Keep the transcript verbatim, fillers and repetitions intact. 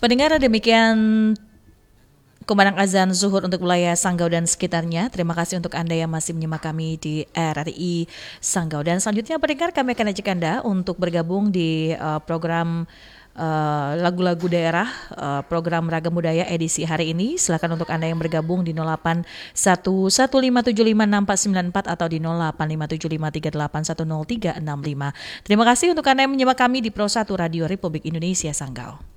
Pendengar, demikian kumandang azan zuhur untuk wilayah Sanggau dan sekitarnya. Terima kasih untuk Anda yang masih menyimak kami di R R I Sanggau. Dan selanjutnya pendengar, kami akan ajak Anda untuk bergabung di uh, program uh, lagu-lagu daerah, uh, program Ragam Budaya edisi hari ini. Silakan untuk Anda yang bergabung di nol delapan satu satu lima tujuh lima enam empat sembilan empat atau di nol delapan lima tujuh lima tiga delapan satu nol tiga enam lima. Terima kasih untuk Anda yang menyimak kami di Pro satu Radio Republik Indonesia Sanggau.